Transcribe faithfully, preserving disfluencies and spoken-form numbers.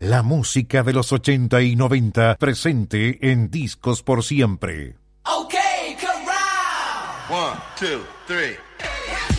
La música de los ochenta y noventa presente en Discos por Siempre. Okay, corral. One, two, three.